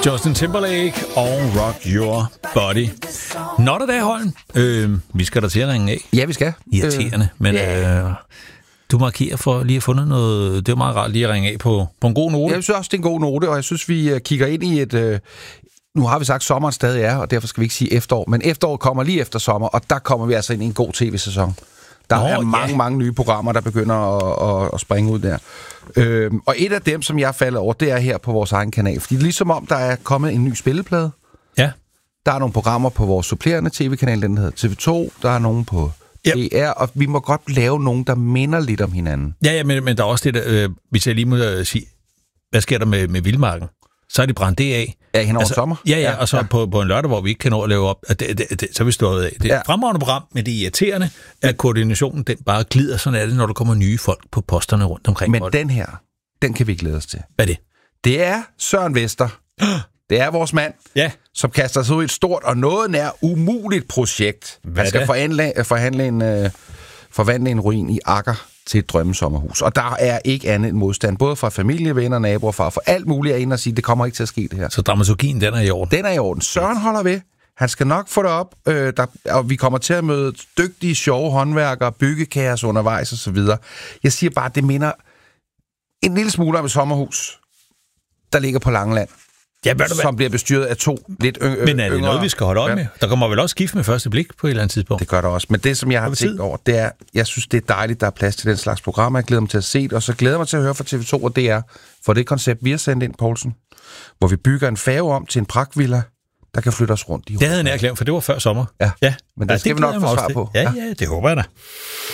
Justin Timberlake og Rock Your Body. Not a day, Holm. Vi skal da til at ringe af. Ja, vi skal. Irriterende, men du markerer for lige at fundet noget. Det er meget rart lige at ringe af på en god note. Jeg synes også, det er en god note, og jeg synes, vi kigger ind i et... Nu har vi sagt, at sommeren stadig er, og derfor skal vi ikke sige efterår. Men efteråret kommer lige efter sommer, og der kommer vi altså ind i en god tv-sæson. Der er mange nye programmer, der begynder at springe ud der. Og et af dem, som jeg falder over, det er her på vores egen kanal. Fordi ligesom om, der er kommet en ny spilleplade. Ja. Der er nogle programmer på vores supplerende tv-kanal, den hedder TV2. Der er nogle på DR, og vi må godt lave nogen, der minder lidt om hinanden. Ja, men der er også det der, hvis jeg lige må sige, hvad sker der med Vildmarken? Så er de brændt det af. Ja, hen over sommer. Ja, og så på en lørdag, hvor vi ikke kan nå at lave op, så er vi stået af. Det er et fremragende program, men det er irriterende, at koordinationen, den bare glider. Sådan er det, når der kommer nye folk på posterne rundt omkring. Men den her, den kan vi glæde os til. Hvad er det? Det er Søren Vester. Det er vores mand, som kaster sig ud i et stort og noget nær umuligt projekt. Han skal forvandle en ruin i Akker til et drømmesommerhus. Og der er ikke andet end modstand, både fra familie, venner, naboer, far, for alt muligt er inde og sige, det kommer ikke til at ske det her. Så dramaturgien, den er i orden? Den er i orden. Søren holder ved. Han skal nok få det op, og vi kommer til at møde dygtige, sjove håndværkere, byggekaos undervejs osv. Jeg siger bare, det minder en lille smule om et sommerhus, der ligger på Langeland. Ja, som bliver bestyret af to lidt yngre. Men er det noget, vi skal holde øje med? Der kommer vel også skift med første blik på et eller andet tidspunkt? Det gør der også. Men det, som jeg har tænkt over, det er, jeg synes, det er dejligt, der er plads til den slags programmer. Jeg glæder mig til at se det, og så glæder mig til at høre fra TV2 og DR, for det koncept, vi har sendt ind, Poulsen, hvor vi bygger en færge om til en pragtvilla, der kan flytte os rundt i. Det havde jeg nærklæmt, for det var før sommer. Ja. Men det skal vi nok få svar på. Ja, det håber jeg da.